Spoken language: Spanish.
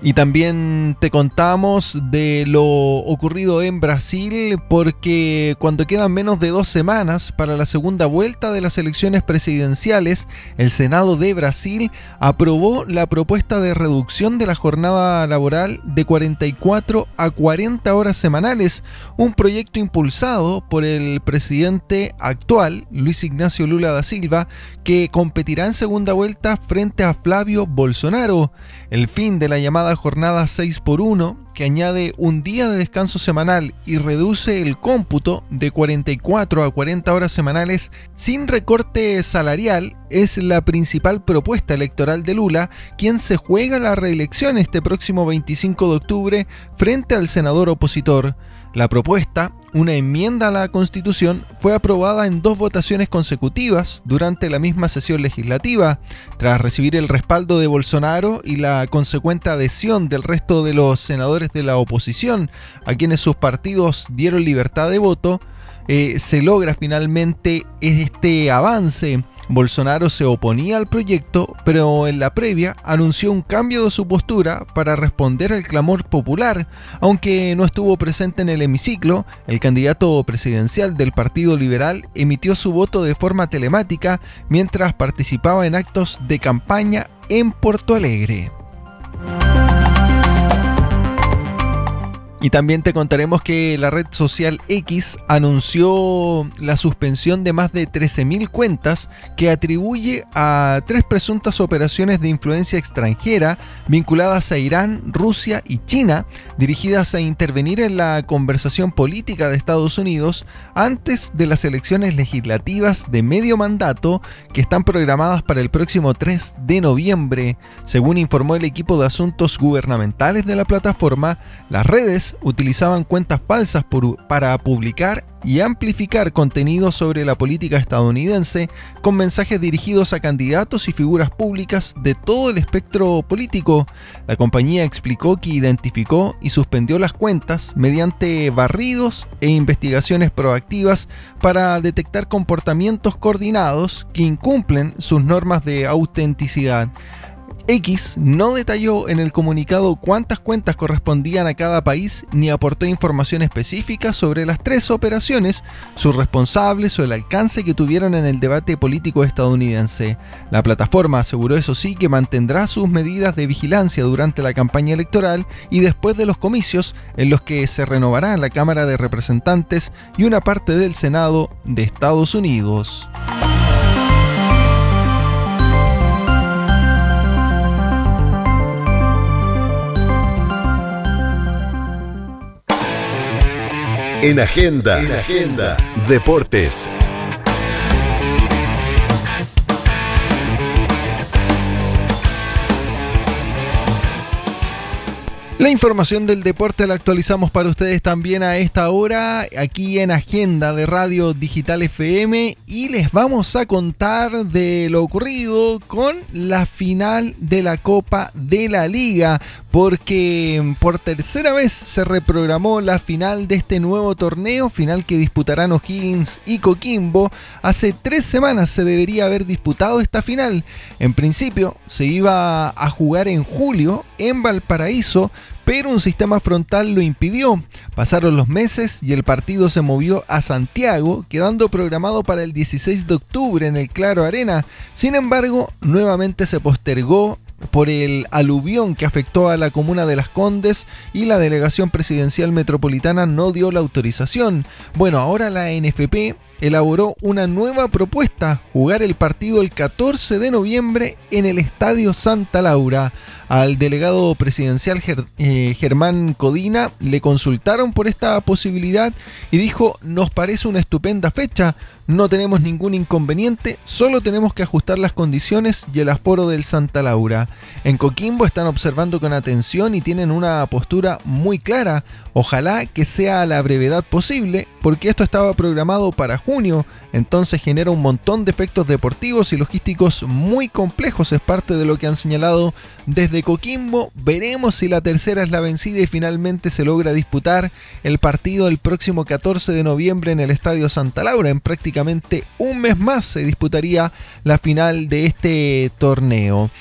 Y también te contamos de lo ocurrido en Brasil, porque cuando quedan menos de 2 semanas para la segunda vuelta de las elecciones presidenciales, el Senado de Brasil aprobó la propuesta de reducción de la jornada laboral de 44 a 40 horas semanales, un proyecto impulsado por el presidente actual, Luis Ignacio Lula da Silva, que competirá en segunda vuelta frente a Flavio Bolsonaro. El fin de la llamada jornada 6x1, que añade un día de descanso semanal y reduce el cómputo de 44 a 40 horas semanales sin recorte salarial, es la principal propuesta electoral de Lula, quien se juega la reelección este próximo 25 de octubre frente al senador opositor. La propuesta, una enmienda a la Constitución, fue aprobada en 2 votaciones consecutivas durante la misma sesión legislativa, tras recibir el respaldo de Bolsonaro y la consecuente adhesión del resto de los senadores de la oposición, a quienes sus partidos dieron libertad de voto. Se logra finalmente este avance. Bolsonaro se oponía al proyecto, pero en la previa anunció un cambio de su postura para responder al clamor popular. Aunque no estuvo presente en el hemiciclo, el candidato presidencial del Partido Liberal emitió su voto de forma telemática mientras participaba en actos de campaña en Porto Alegre. Y también te contaremos que la red social X anunció la suspensión de más de 13.000 cuentas que atribuye a 3 presuntas operaciones de influencia extranjera vinculadas a Irán, Rusia y China, dirigidas a intervenir en la conversación política de Estados Unidos antes de las elecciones legislativas de medio mandato que están programadas para el próximo 3 de noviembre. Según informó el equipo de asuntos gubernamentales de la plataforma, las redes utilizaban cuentas falsas para publicar y amplificar contenido sobre la política estadounidense con mensajes dirigidos a candidatos y figuras públicas de todo el espectro político. La compañía explicó que identificó y suspendió las cuentas mediante barridos e investigaciones proactivas para detectar comportamientos coordinados que incumplen sus normas de autenticidad. X no detalló en el comunicado cuántas cuentas correspondían a cada país ni aportó información específica sobre las 3 operaciones, sus responsables o el alcance que tuvieron en el debate político estadounidense. La plataforma aseguró, eso sí, que mantendrá sus medidas de vigilancia durante la campaña electoral y después de los comicios, en los que se renovará la Cámara de Representantes y una parte del Senado de Estados Unidos. En Agenda, Deportes. La información del deporte la actualizamos para ustedes también a esta hora, aquí en Agenda de Radio Digital FM, y les vamos a contar de lo ocurrido con la final de la Copa de la Liga, porque por tercera vez se reprogramó la final de este nuevo torneo, final que disputarán O'Higgins y Coquimbo. Hace 3 semanas se debería haber disputado esta final. En principio se iba a jugar en julio en Valparaíso, pero un sistema frontal lo impidió. Pasaron los meses y el partido se movió a Santiago, quedando programado para el 16 de octubre en el Claro Arena. Sin embargo, nuevamente se postergó por el aluvión que afectó a la comuna de Las Condes y la delegación presidencial metropolitana no dio la autorización. Bueno, ahora la NFP elaboró una nueva propuesta: jugar el partido el 14 de noviembre en el Estadio Santa Laura. Al delegado presidencial Germán Codina le consultaron por esta posibilidad y dijo: nos parece una estupenda fecha, no tenemos ningún inconveniente, solo tenemos que ajustar las condiciones y el aforo del Santa Laura. En Coquimbo están observando con atención y tienen una postura muy clara. Ojalá que sea a la brevedad posible, porque esto estaba programado para junio, entonces genera un montón de efectos deportivos y logísticos muy complejos, es parte de lo que han señalado desde Coquimbo. Veremos si la tercera es la vencida y finalmente se logra disputar el partido el próximo 14 de noviembre en el Estadio Santa Laura. En prácticamente un mes más se disputaría la final de este torneo.